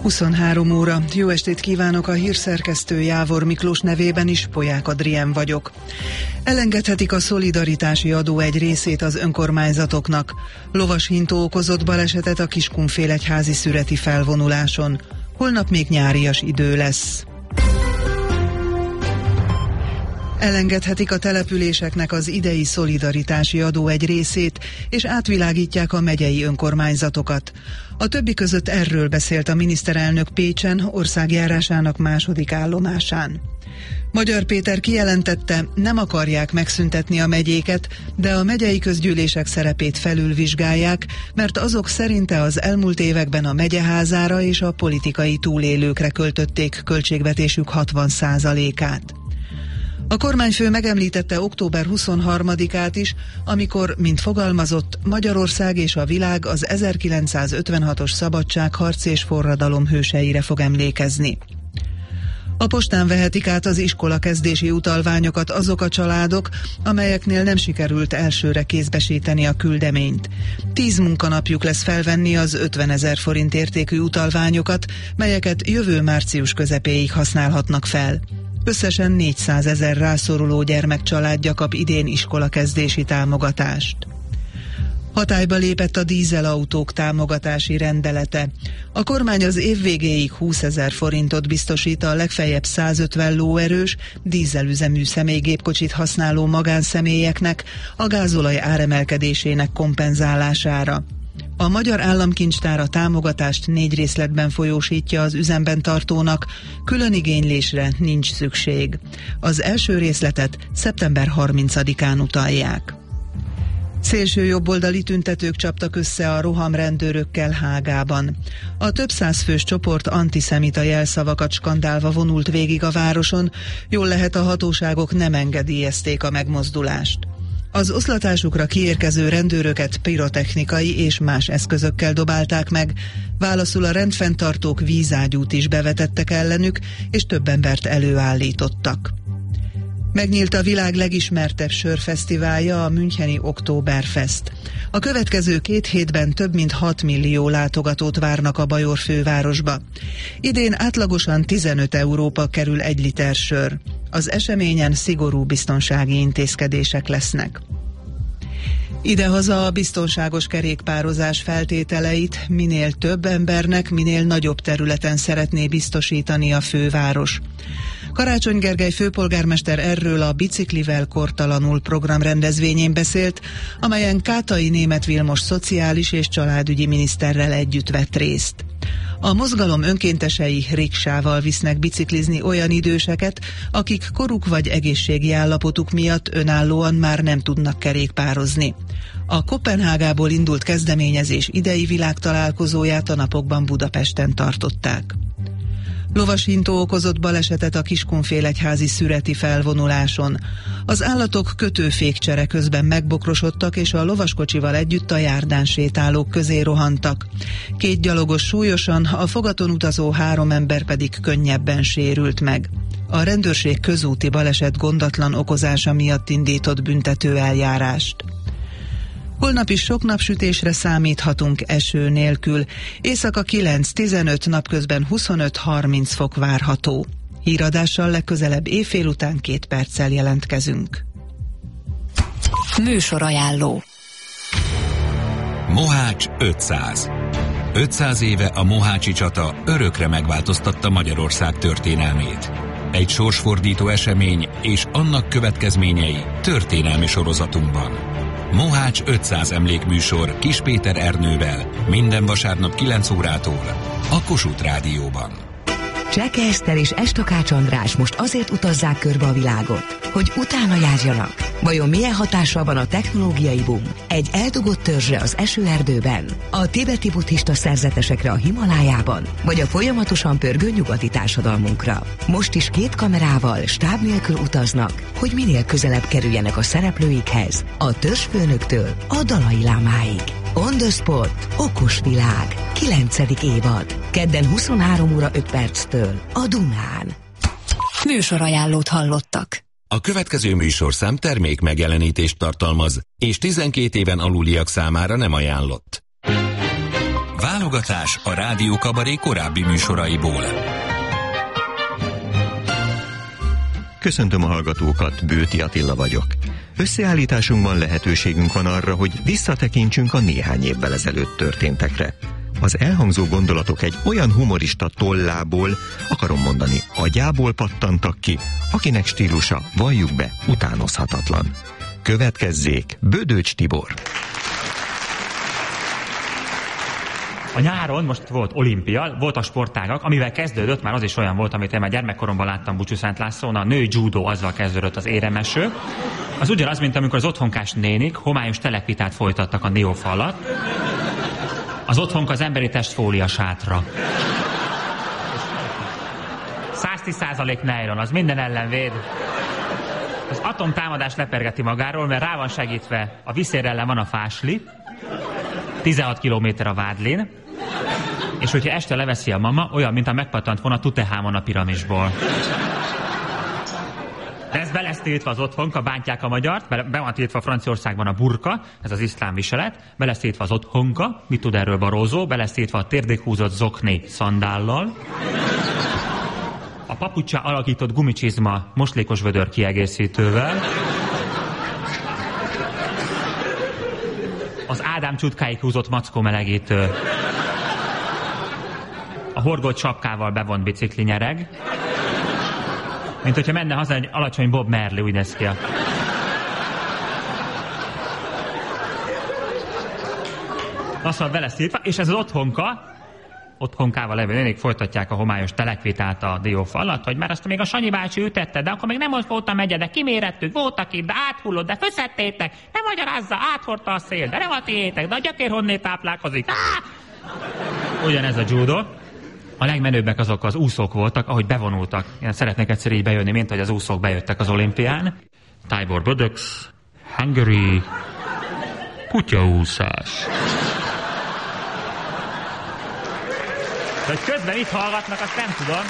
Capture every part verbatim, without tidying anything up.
huszonhárom óra. Jó estét kívánok, a hírszerkesztő Jávor Miklós nevében is, Polyák Adrien vagyok. Elengedhetik a szolidaritási adó egy részét az önkormányzatoknak. Lovashintó okozott balesetet a Kiskunfélegyházi szüreti felvonuláson. Holnap még nyárias idő lesz. Elengedhetik a településeknek az idei szolidaritási adó egy részét, és átvilágítják a megyei önkormányzatokat. A többi között erről beszélt a miniszterelnök Pécsen, országjárásának második állomásán. Magyar Péter kijelentette, nem akarják megszüntetni a megyéket, de a megyei közgyűlések szerepét felülvizsgálják, mert azok szerinte az elmúlt években a megyeházára és a politikai túlélőkre költötték költségvetésük hatvan százalékát. A kormányfő megemlítette október huszonharmadikát is, amikor, mint fogalmazott, Magyarország és a világ az ezerkilencszázötvenhatos szabadságharc és forradalom hőseire fog emlékezni. A postán vehetik át az iskolakezdési utalványokat azok a családok, amelyeknél nem sikerült elsőre kézbesíteni a küldeményt. Tíz munkanapjuk lesz felvenni az ötvenezer forint értékű utalványokat, melyeket jövő március közepéig használhatnak fel. Összesen négyszázezer rászoruló gyermek családja kap idén iskolakezdési támogatást. Hatályba lépett a dízelautók támogatási rendelete. A kormány az év végéig húszezer forintot biztosít a legfeljebb százötven lóerős, dízelüzemű személygépkocsit használó magánszemélyeknek a gázolaj áremelkedésének kompenzálására. A Magyar Államkincstár a támogatást négy részletben folyósítja az üzemben tartónak, külön igénylésre nincs szükség. Az első részletet szeptember harmincadikán utalják. Szélső jobboldali tüntetők csaptak össze a rohamrendőrökkel Hágában. A több száz fős csoport antiszemita jelszavakat skandálva vonult végig a városon, jól lehet a hatóságok nem engedélyezték a megmozdulást. Az oszlatásukra kiérkező rendőröket pirotechnikai és más eszközökkel dobálták meg, válaszul a rendfenntartók vízágyút is bevetettek ellenük, és több embert előállítottak. Megnyílt a világ legismertebb sörfesztiválja, a müncheni Oktoberfest. A következő két hétben több mint hat millió látogatót várnak a bajor fővárosba. Idén átlagosan tizenöt euróba kerül egy liter sör. Az eseményen szigorú biztonsági intézkedések lesznek. Idehaza a biztonságos kerékpározás feltételeit minél több embernek, minél nagyobb területen szeretné biztosítani a főváros. Karácsony Gergely főpolgármester erről a Biciklivel kortalanul programrendezvényén beszélt, amelyen Kátai Németh Vilmos szociális és családügyi miniszterrel együtt vett részt. A mozgalom önkéntesei riksával visznek biciklizni olyan időseket, akik koruk vagy egészségi állapotuk miatt önállóan már nem tudnak kerékpározni. A Koppenhágából indult kezdeményezés idei világtalálkozóját a napokban Budapesten tartották. Lovashintó okozott balesetet a Kiskunfélegyházi szüreti felvonuláson. Az állatok kötőfékcsere közben megbokrosodtak, és a lovaskocsival együtt a járdán sétálók közé rohantak. Két gyalogos súlyosan, a fogaton utazó három ember pedig könnyebben sérült meg. A rendőrség közúti baleset gondatlan okozása miatt indított büntető eljárást. Holnap is sok napsütésre számíthatunk eső nélkül. Éjszaka kilenc-tizenöt, napközben huszonöt-harminc fok várható. Híradással legközelebb éjfél után két perccel jelentkezünk. Műsorajánló. Mohács ötszáz. ötszáz éve a mohácsi csata örökre megváltoztatta Magyarország történelmét. Egy sorsfordító esemény és annak következményei történelmi sorozatunkban. Mohács ötszáz emlékműsor Kis Péter Ernővel minden vasárnap kilenc órától a Kossuth Rádióban. Cseke Eszter és Estakács András most azért utazzák körbe a világot, hogy utána járjanak. Vajon milyen hatással van a technológiai boom egy eldugott törzsre az esőerdőben, a tibeti buddhista szerzetesekre a Himalájában, vagy a folyamatosan pörgő nyugati társadalmunkra? Most is két kamerával stáb nélkül utaznak, hogy minél közelebb kerüljenek a szereplőikhez, a törzsfőnöktől a Dalai Lámáig. On the Spot. Okos világ. kilencedik évad. Kedden huszonhárom óra öt perctől a Dunán. Műsorajánlót hallottak. A következő műsorszám termék megjelenítést tartalmaz, és tizenkét éven aluliak számára nem ajánlott. Válogatás a Rádió Kabaré korábbi műsoraiból. Köszöntöm a hallgatókat, Bőti Attila vagyok. Összeállításunkban lehetőségünk van arra, hogy visszatekintsünk a néhány évvel ezelőtt történtekre. Az elhangzó gondolatok egy olyan humorista tollából, akarom mondani, agyából pattantak ki, akinek stílusa, valljuk be, utánozhatatlan. Következzék Bödöcs Tibor. A nyáron most volt olimpia, volt a sportágak, amivel kezdődött, már az is olyan volt, amit én már gyermekkoromban láttam Bucsúszánt Lászlón, a női judo, azzal kezdődött az éremeső. Az ugyanaz, mint amikor az otthonkás nénik homályos telekvitát folytattak a Diófa alatt. Az otthonka az emberi test fólia sátra. száztíz százalék nylon, az minden ellen véd. Az atomtámadás lepergeti magáról, mert rá van segítve, a viszér ellen van a fásli, tizenhat kilométer a vádlin, és hogyha este leveszi a mama, olyan, mint a megpattant volna Tutehámon a piramisból. De ez be lesz tiltva az otthonka, bántják a magyart, be, be van tiltva Franciaországban a burka, ez az iszlám viselet, be lesz tiltva az otthonka, mit tud erről Barózó, be lesz tiltva a térdig húzott zokni szandállal, a papuccsá alakított gumicsizma moslékos vödör kiegészítővel, az Ádám csutkáig húzott mackó melegítő, a horgolt sapkával bevont bicikli nyereg, mint hogyha menne haza egy alacsony Bob Marley, úgy néz ki. Azt mondja, vele szívva, és ez az otthonka, otthonkával levő nénik folytatják a homályos telekvitát a Diófa alatt, hogy már azt még a Sanyi bácsi ütette, de akkor még nem most volt a megye, de kimérettük, voltak itt, de áthullott, de főszedtétek, nem magyarázza, áthordta a szél, de nem a tiétek, de a gyökér honnét táplálkozik. Á! Ugyanez a judo. A legmenőbbek azok az úszók voltak, ahogy bevonultak. Én szeretnék egyszer így bejönni, mint hogy az úszók bejöttek az olimpián. Tibor Bödöx, Hungary, kutyaúszás. De hogy közben itt hallgatnak, azt nem tudom.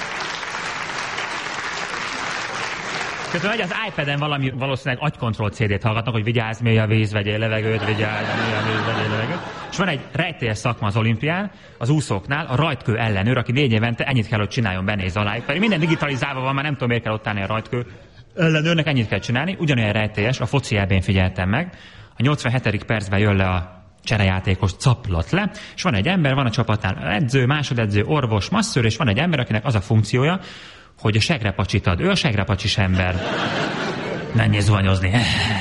Közben megy az iPad-en valami, valószínűleg agykontroll cé dét hallgatnak, hogy vigyázz, mély a víz, vegyél levegőt, vigyázz, mély a víz, vegyél levegőt. És van egy rejtélyes szakma az olimpián, az úszóknál, a rajtkő ellenőr, aki négy évente ennyit kell, hogy csináljon, benéz alájuk. Pedig minden digitalizálva van, már nem tudom, miért kell ott állni a rajtkő ellenőrnek, ennyit kell csinálni. Ugyanolyan rejtélyes, a foci eb-n figyeltem meg. A nyolcvanhetedik percben jön le a cserejátékos caplott le, és van egy ember, van a csapatnál edző, másodedző, orvos, masszőr, és van egy ember, akinek az a funkciója, hogy a segrepacsit ad. Ő a segrepacsis ember. Menjél zuhanyozni.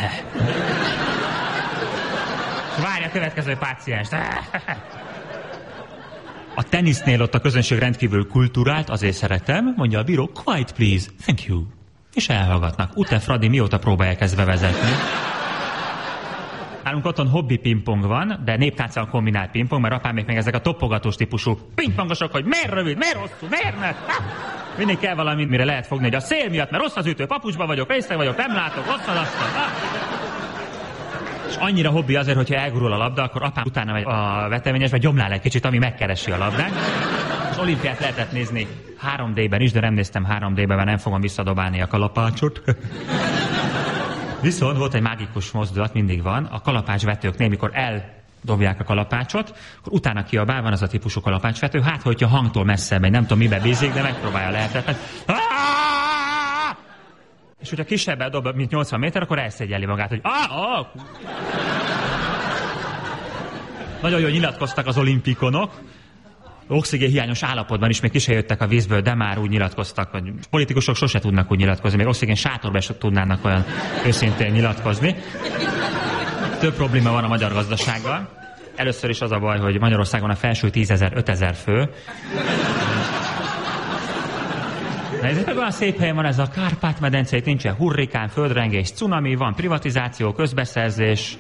Várj a következő pácienst. A tenisznél ott a közönség rendkívül kulturált, azért szeretem, mondja a bíró, quiet please, thank you. És elhallgatnak. Ute Fradi mióta próbálják ezt bevezetni? Nálunk otthon hobbi pingpong van, de néptánccal kombinált pingpong, mert apám még ezek a topogatós típusú pingpongosok, hogy miért rövid, miért hosszú, miért ne? Mindig kell valami, mire lehet fogni, hogy a szél miatt, mert rossz az ütő, papucsba vagyok, részeg vagyok, nem látok, rossz az asztal. És annyira hobbi azért, hogyha elgurul a labda, akkor apám utána megy a veteményesbe, gyomlál egy kicsit, ami megkeresi a labdát. Az olimpiát lehetett nézni három dé-ben is, de nem néztem három dé-ben, mert nem fogom visszadobálni a kalapácsot. Viszont volt egy mágikus mozdulat, mindig van, a kalapácsvetőknél, mikor eldobják a kalapácsot, akkor utána kiabál, van az a típusú kalapácsvető, hát hogyha hangtól messze megy, nem tudom mibe bízik, de megpróbálja lehetetlen. És hogyha kisebbel dob, mint nyolcvan méter, akkor elszégyelli magát, hogy ah, ah. Nagyon jól nyilatkoztak az olimpikonok, oxigén hiányos állapotban is még ki se jöttek a vízből, de már úgy nyilatkoztak, hogy politikusok sose tudnak úgy nyilatkozni, még oxigén sátorban se tudnának olyan őszintén nyilatkozni. Több probléma van a magyar gazdasággal. Először is az a baj, hogy Magyarországon a felső tízezer, ötezer fő. Na ez olyan szép helyen van ez a Kárpát-medence, itt nincsen hurrikán, földrengés, cunami, van privatizáció, közbeszerzés.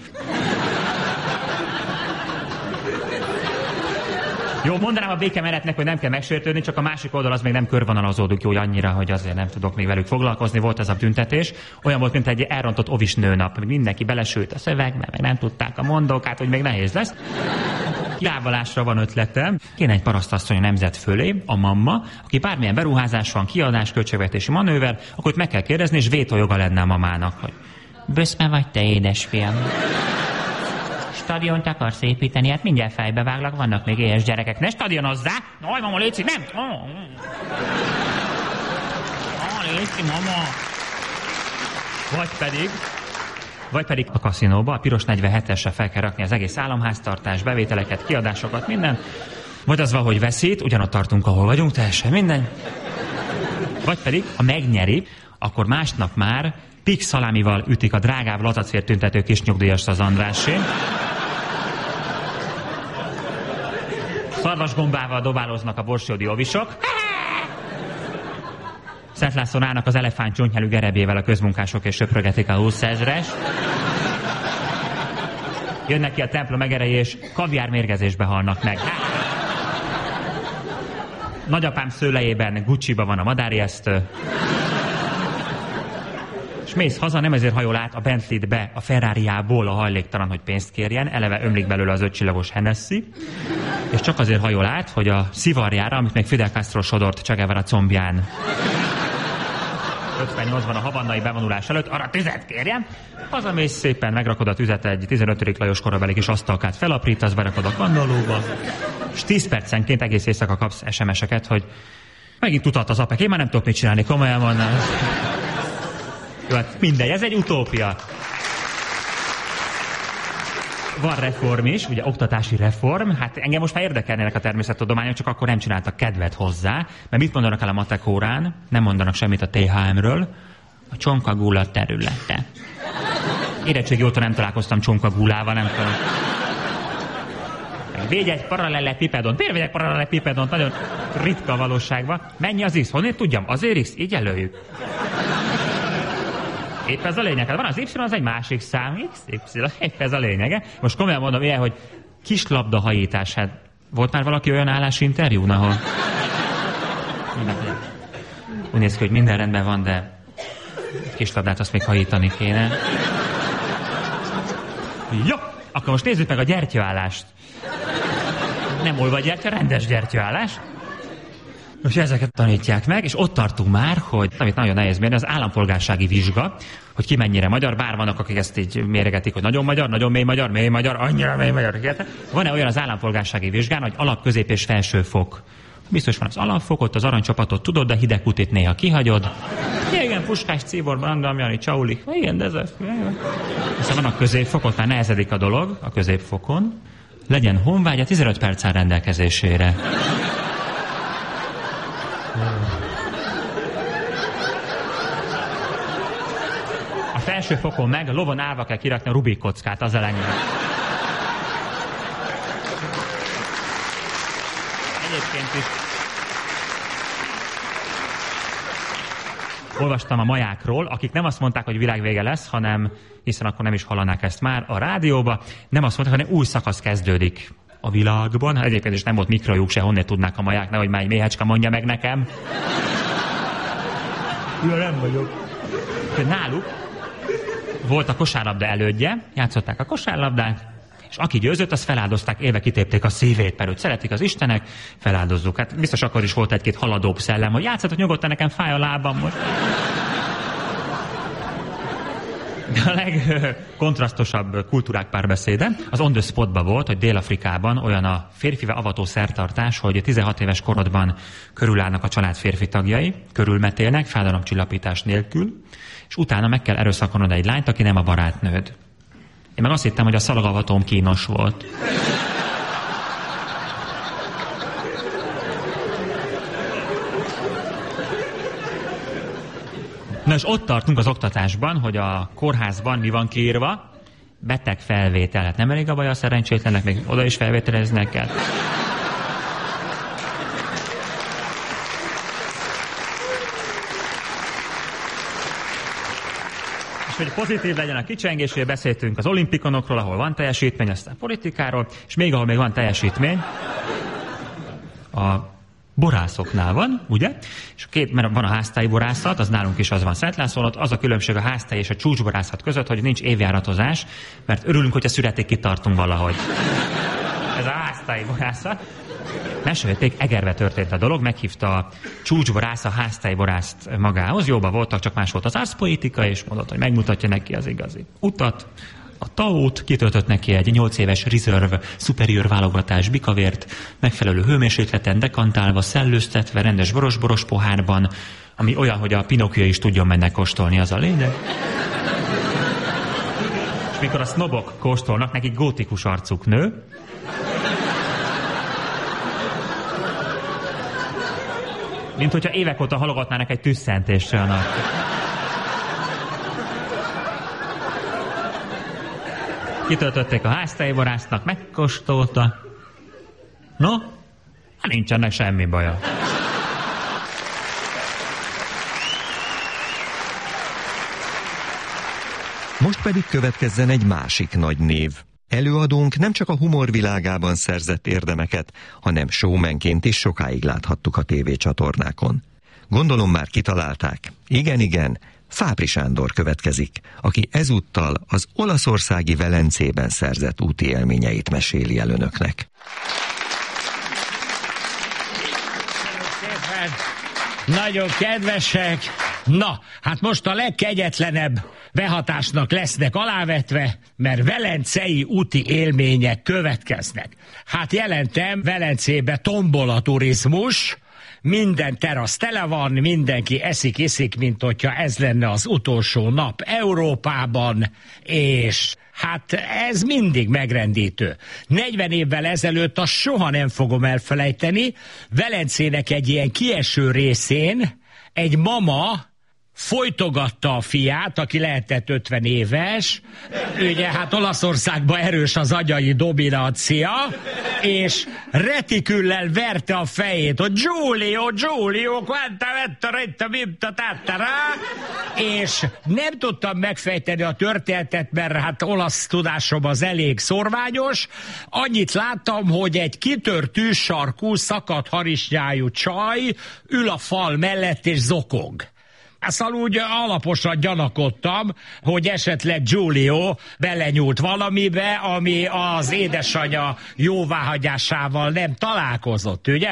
Jó, mondanám a békemenetnek, hogy nem kell megsértődni, csak a másik oldal az még nem körvonalazódik jó annyira, hogy azért nem tudok még velük foglalkozni. Volt ez a tüntetés. Olyan volt, mint egy elrontott ovis nőnap. Mindenki belesült a szövegbe, meg nem tudták a mondókát, hogy még nehéz lesz. Kilábalásra van ötletem. Kéne egy parasztasszony a nemzet fölé, a mamma, aki bármilyen beruházás van, kiadás, költségvetési manőver, akkor itt meg kell kérdezni, és vétójoga lenne a mamának, hogy böszme vagy te, édesfiam? stadiont akarsz építeni, hát mindjárt fejbeváglak, vannak még éhes gyerekek. Ne stadionozzá! Aj, mama, léci, nem! Oh, léci, mama! Vagy pedig, vagy pedig a kaszinóba, a piros negyvenhetesre fel kell rakni az egész államháztartás, bevételeket, kiadásokat, minden. Vagy az valahogy veszít, ugyanott tartunk, ahol vagyunk, teljesen minden. Vagy pedig, ha megnyeri, akkor másnap már pik szalámival ütik a drágább lazacér tüntető kis nyugdíjast az Andrásé. Szarvasgombával dobáloznak a borsódi ovisok. Szent Lászlón állnak az elefánt csontnyelű gerebével a közmunkások és söprögetik a húszezres. Jönnek ki a templom egerei és kaviár mérgezésbe halnak meg. Nagyapám szőlejében Gucciba van a madárjesztő. És mész haza, nem ezért hajol át a Bentley-t be a Ferrariából a hajléktalan, hogy pénzt kérjen, eleve ömlik belőle az ötcsillagos Hennessy, és csak azért hajol át, hogy a szivarjára, amit még Fidel Castro sodort Che Guevara combján ötvennyolcban a havannai bevonulás előtt, arra tüzet kérjen. Hazamész szépen, megrakod a tüzet egy tizenötödik Lajos korabeli kis asztalkát, felaprítasz, berakod a kandallóba, és tíz percenként egész éjszaka kapsz es em es-eket, hogy megint tudhat az apek, én már nem tudok mit csinálni, komolyan mondom. Jó, hát mindegy, ez egy utópia. Van reform is, ugye oktatási reform, hát engem most már érdekelnének a természettudományok, csak akkor nem csináltak kedvet hozzá, mert mit mondanak el a matek órán? Nem mondanak semmit a té há em-ről, a Csonkagula területe. Érettségi óta nem találkoztam Csonkagulával, nem tudom. Védjegy parallelepipedon, miért védjegy parallelepipedon? Nagyon ritka a valóságban. Mennyi az X? Honnét tudjam? Azért X? Így jelöljük. Épp ez a lényeg. Van az Y, az egy másik szám. X, Y, épp ez a lényege. Most komolyan mondom ilyen, hogy kislabda hajítás. Hát volt már valaki olyan állásinterjún, ahol... Úgy néz ki, hogy minden rendben van, de kislabdát azt még hajítani kéne. Jó, akkor most nézzük meg a gyertyaállást. Nem olvagyertya, rendes gyertyaállás. Most ezeket tanítják meg, és ott tartunk már, hogy amit nagyon nehéz mérni, az állampolgársági vizsga, hogy ki mennyire magyar, bár vannak, akik ezt így méregetik, hogy nagyon magyar, nagyon mély magyar, mély magyar, annyira mély magyar. Van-e olyan az állampolgársági vizsgán, hogy alap, közép és felső fok? Biztos van az alapfokot, az aranycsapatot tudod, de hidegkutit néha kihagyod. Igen, Puskás, Cibor, Brandam, Jani, Csaulik. Igen, de ez... Aztán van a középfokot, már nehezedik a dolog a középfokon. Legyen honvágya tizenöt perc áll rendelkezésére. A felső fokon meg lovon állva kell kirakni a Rubik kockát, az elengedett. Egyébként is olvastam a majákról, akik nem azt mondták, hogy világvége lesz, hanem, hiszen akkor nem is hallanák ezt már a rádióba, nem azt mondták, hanem új szakasz kezdődik a világban. Egyébként is nem volt mikrojuk se, honnét tudnák a maják, nehogy már egy méhecske mondja meg nekem. Ja, nem vagyok. Náluk volt a kosárlabda elődje, játszották a kosárlabdát, és aki győzött, azt feláldozták, élve kitépték a szívét, mert őt szeretik az istenek, feláldozzuk. Hát biztos akkor is volt egy-két haladóbb szellem, hogy játszatok nyugodtan, nekem fáj a lábam most. De a legkontrasztosabb kultúrák párbeszéde az On the Spotban volt, hogy Dél-Afrikában olyan a férfivel avató szertartás, hogy tizenhat éves korodban körülállnak a család férfi tagjai, körülmetélnek, fájdalomcsillapítás nélkül, és utána meg kell erőszakolnod egy lányt, aki nem a barátnőd. Én meg azt hittem, hogy a szalagavatóm kínos volt. Na és ott tartunk az oktatásban, hogy a kórházban mi van kiírva? Beteg felvétel. Hát nem elég a baj a szerencsétlenek, még oda is felvételeznek kell. És hogy pozitív legyen a kicsengésről, beszéltünk az olimpikonokról, ahol van teljesítmény, aztán politikáról, és még ahol még van teljesítmény, a borászoknál van, ugye? És két, mert van a háztáji borászat, az nálunk is az van Szent Lászlón, ott az a különbség a háztáji és a csúcsborászat között, hogy nincs évjáratozás, mert örülünk, hogy a szüretig kitartunk valahogy. Ez a háztáji borászat. Mesélték, Egerbe történt a dolog, meghívta a csúcsborász a háztáji borászt magához, jóba voltak, csak más volt az arszpolitika, és mondott, hogy megmutatja neki az igazi utat. a taót, kitöltött neki egy nyolc éves Reserve Superior válogatás bikavért, megfelelő hőmérsékleten dekantálva, szellőztetve, rendes boros-boros pohárban, ami olyan, hogy a Pinocchio is tudjon mennek kóstolni, az a lényeg. És mikor a sznobok kóstolnak, nekik gótikus arcuk nő. Mint hogyha évek óta halogatnának egy tüsszentésre annak. Kitöltötték a háztájborásznak, megkóstolta. No, hát nincs ennek semmi baja. Most pedig következzen egy másik nagy név. Előadónk nem csak a humorvilágában szerzett érdemeket, hanem showmanként is sokáig láthattuk a tévécsatornákon. Gondolom már kitalálták. Igen, igen, Fábry Sándor következik, aki ezúttal az olaszországi Velencében szerzett úti élményeit meséli el önöknek. Nagyon kedvesek! Na, hát most a legkegyetlenebb behatásnak lesznek alávetve, mert velencei úti élmények következnek. Hát jelentem, Velencébe tombol a turizmus, minden terasz tele van, mindenki eszik-iszik, mint hogyha ez lenne az utolsó nap Európában, és hát ez mindig megrendítő. negyven évvel ezelőtt azt soha nem fogom elfelejteni, Velencének egy ilyen kieső részén egy mama folytogatta a fiát, aki lehetett ötven éves, ugye hát Olaszországban erős az agyai dominancia, és retiküllel verte a fejét, hogy Giulio, Giulio, quanta vetta retta vimta tattara, és nem tudtam megfejteni a történetet, mert hát olasz tudásom az elég szorványos. Annyit láttam, hogy egy kitört tűzsarkú, szakadt harisnyájú csaj ül a fal mellett és zokog. Szóval úgy alaposan gyanakodtam, hogy esetleg Giulio belenyúlt valamibe, ami az édesanyja jóváhagyásával nem találkozott, ugye?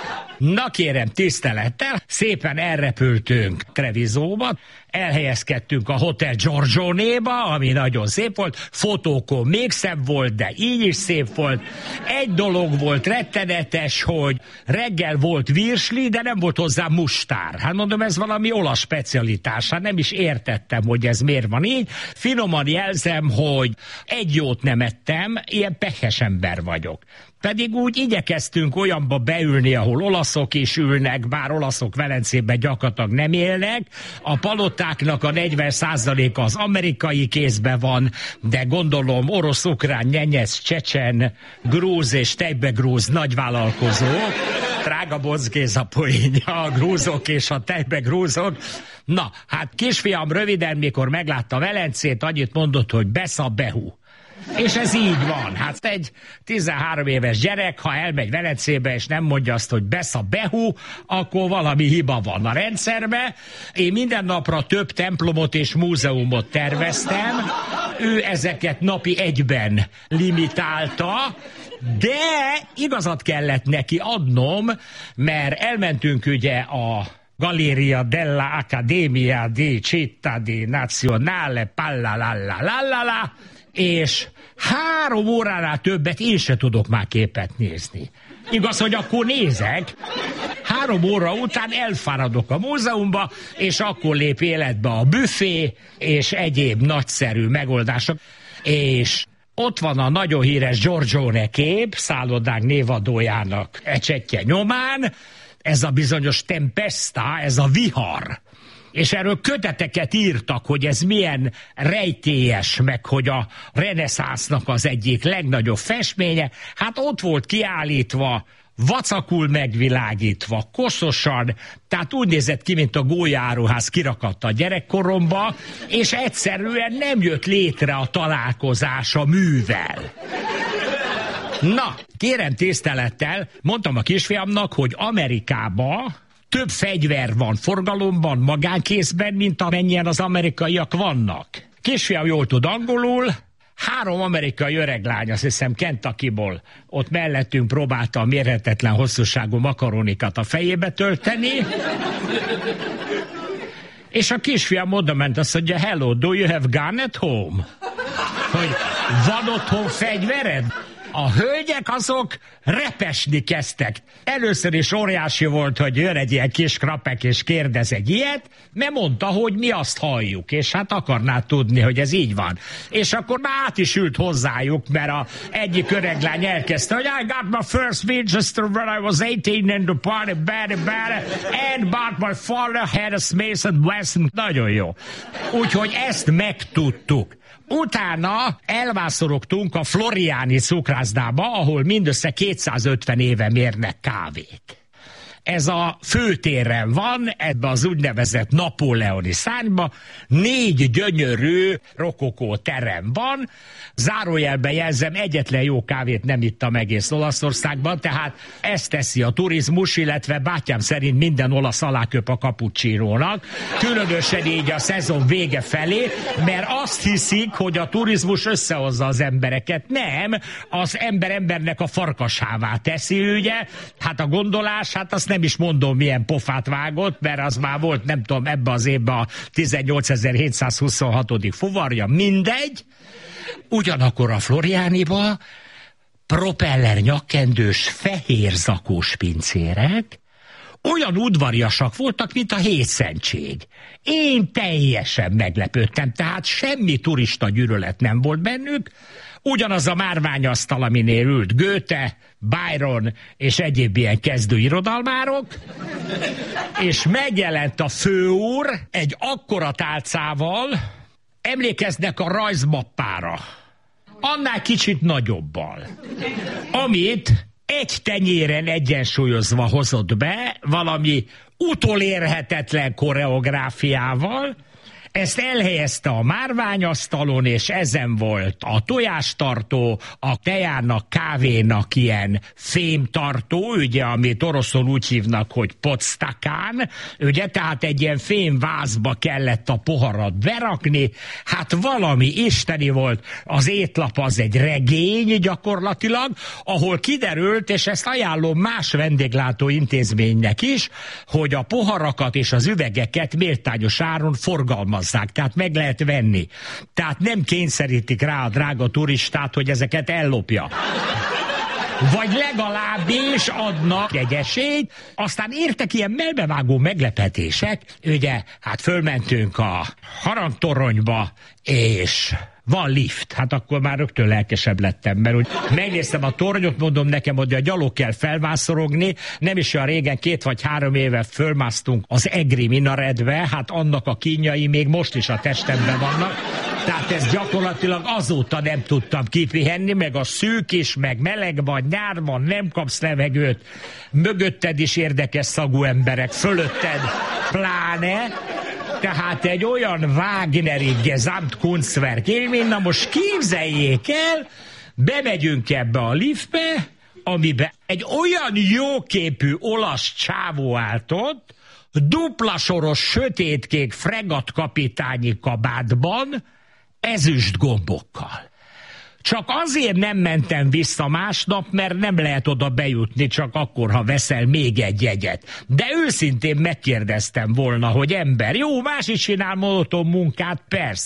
Na kérem, tisztelettel, szépen elrepültünk Trevisóba, elhelyezkedtünk a Hotel Giorgionéba, ami nagyon szép volt, fotókon még szebb volt, de így is szép volt. Egy dolog volt rettenetes, hogy reggel volt virsli, de nem volt hozzá mustár. Hát mondom, ez valami olasz specialitás, hát nem is értettem, hogy ez miért van így. Finoman jelzem, hogy egy jót nem ettem, ilyen pehes ember vagyok. Pedig úgy igyekeztünk olyanba beülni, ahol olaszok is ülnek, bár olaszok Velencében gyakorlatilag nem élnek. A palotáknak a negyven százaléka az amerikai kézben van, de gondolom orosz, ukrán, nyenyesz, csecsen, grúz és tejbegrúz nagyvállalkozók. Drága Bocz a poénja, a grúzok és a tejbegrúzok. Na, hát kisfiam röviden, mikor meglátta Velencét, annyit mondott, hogy besza behu. És ez így van. Hát egy tizenhárom éves gyerek, ha elmegy Velencébe, és nem mondja azt, hogy besza behu, akkor valami hiba van a rendszerbe. Én minden napra több templomot és múzeumot terveztem. Ő ezeket napi egyben limitálta, de igazat kellett neki adnom, mert elmentünk ugye a Galleria della Accademia di Città di Nazionale Pallalala, és három óránál többet én se tudok már képet nézni. Igaz, hogy akkor nézek, három óra után elfáradok a múzeumba, és akkor lép életbe a büfé, és egyéb nagyszerű megoldások. És ott van a nagyon híres Giorgione kép, szállodánk névadójának ecsettje nyomán, ez a bizonyos tempesta, ez a vihar. És erről köteteket írtak, hogy ez milyen rejtélyes, meg hogy a reneszánsznak az egyik legnagyobb festménye. Hát ott volt kiállítva, vacakul megvilágítva, koszosan, tehát úgy nézett ki, mint a gólyaáruház kirakadt a gyerekkoromba, és egyszerűen nem jött létre a találkozás a művel. Na, kérem tisztelettel, mondtam a kisfiamnak, hogy Amerikában több fegyver van forgalomban, magánkézben, mint amennyien az amerikaiak vannak. Kisfiam jól tud angolul, három amerikai öreglány, azt hiszem Kentuckyból, ott mellettünk próbálta a mérhetetlen hosszúságú makaronikat a fejébe tölteni, és a kisfiam oda ment, azt mondja, hello, do you have gun at home? hogy van otthon fegyvered? A hölgyek azok repesni kezdtek. Először is óriási volt, hogy jön egy ilyen kis krapek és kérdez egy ilyet, mert mondta, hogy mi azt halljuk, és hát akarná tudni, hogy ez így van. És akkor már át is ült hozzájuk, mert a egyik öreglány elkezdte, hogy I got my first Winchester when I was eighteen and the party bad bad and but my father had a Smith and Wesson. Nagyon jó. Úgyhogy ezt megtudtuk. Utána elvászorogtunk a Floriani cukrászdába, ahol mindössze kétszázötven éve mérnek kávét. Ez a főtéren van, ebbe az úgynevezett napóleoni szárnyba, négy gyönyörű rokokó terem van, zárójelben jelzem, egyetlen jó kávét nem ittam egész Olaszországban, tehát ezt teszi a turizmus, illetve bátyám szerint minden olasz aláköp a cappuccinónak, különösen így a szezon vége felé, mert azt hiszik, hogy a turizmus összehozza az embereket. Nem, az ember embernek a farkasává teszi, ugye? Hát a gondolás, hát azt nem is mondom, milyen pofát vágott, mert az már volt, nem tudom, ebbe az évben a tizennyolcezer-hétszázhuszonhatodik fuvarja, mindegy. Ugyanakkor a Floriániba propeller nyakkendős fehér zakós pincérek olyan udvariasak voltak, mint a hétszentség. Én teljesen meglepődtem, tehát semmi turista gyűlölet nem volt bennük, ugyanaz a márványasztal, aminél ült Goethe, Byron és egyéb ilyen kezdő irodalmárok, és megjelent a főúr egy akkora tálcával, emlékeznek a rajzmappára, annál kicsit nagyobbal, amit egy tenyéren egyensúlyozva hozott be, valami utolérhetetlen koreográfiával, ezt elhelyezte a márványasztalon, és ezen volt a tojástartó, a tejának, kávénak ilyen fémtartó, ugye, amit oroszul úgy hívnak, hogy podstakán, ugye, tehát egy ilyen fémvázba kellett a poharat berakni, hát valami isteni volt, az étlap az egy regény gyakorlatilag, ahol kiderült, és ezt ajánlom más vendéglátó intézménynek is, hogy a poharakat és az üvegeket méltányos áron forgalmaz. Tehát meg lehet venni. Tehát nem kényszerítik rá a drága turistát, hogy ezeket ellopja. Vagy legalábbis adnak egy esélyt, aztán értek ilyen melbevágó meglepetések, ugye, hát fölmentünk a harangtoronyba, és van lift, hát akkor már rögtön lelkesebb lettem, mert úgy megnéztem a tornyot, mondom nekem, hogy a gyalog kell felvászorogni, nem is olyan régen, két vagy három éve fölmásztunk az Egri minaretbe, hát annak a kínjai még most is a testemben vannak, tehát ezt gyakorlatilag azóta nem tudtam kipihenni, meg a szűk is, meg meleg vagy, nyár van, nem kapsz levegőt, mögötted is érdekes szagú emberek, fölötted pláne, tehát egy olyan Wagneri Gesamtkunstwerk élmény, na most képzeljék el, bemegyünk ebbe a liftbe, amiben egy olyan jóképű olasz csávó állt ott, duplasoros sötétkék fregattkapitányi kabátban, ezüst gombokkal. Csak azért nem mentem vissza másnap, mert nem lehet oda bejutni, csak akkor, ha veszel még egy jegyet. De őszintén megkérdeztem volna, hogy ember, jó, más is csinál monoton munkát, persze.